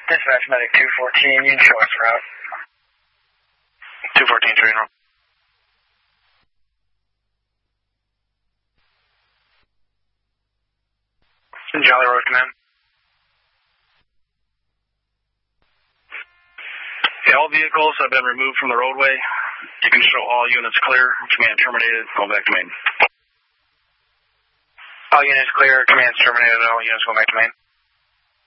Dispatch medic 214, you can show us route. 214, train route. Jolly Road Command. Yeah, all vehicles have been removed from the roadway. You can show all units clear. Command terminated. Go back to main. All units clear. Command's terminated. All units go back to main.